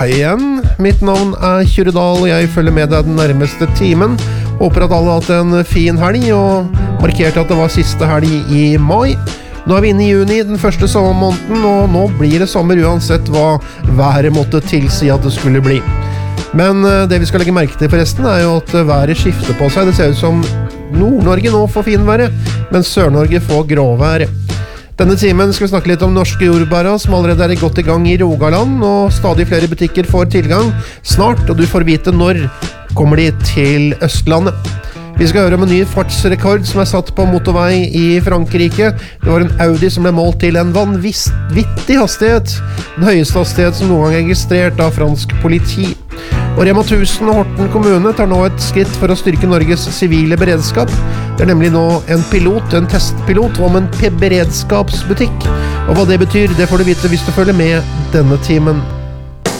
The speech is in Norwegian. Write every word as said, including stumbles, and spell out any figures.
Hei igjen, mitt navn er Kyrre Dahl, og jeg følger med deg den nærmeste timen. Håper at alle har hatt en fin helg, og markerte at det var siste helg i mai. Nå er vi inne i juni, den første sommermåneden, og nå blir det sommer uansett hva været måtte tilsi at det skulle bli. Men det vi skal legge merke til forresten er jo at været skifter på seg. Det ser ut som Nord-Norge nå får finværet, mens Sør-Norge får gråvær. Denne timen skal vi snakke litt om norske jordbæra som allerede er godt i gang i Rogaland, og stadig flere butikker får tilgang snart, og du får vite når kommer de til Østlandet. Vi skal høre om en ny fartsrekord som er satt på motorvei i Frankrike. Det var en Audi som ble målt til en vanvittig hastighet, den høyeste hastighet som noen gang er registrert av fransk politi. Og Rema tusen og Horten kommune tar nå et skritt for å styrke Norges sivile beredskap. Det er nemlig nå en pilot, en testpilot om en beredskapsbutikk. Og hva det betyr, det får du vite hvis du følger med denne timen.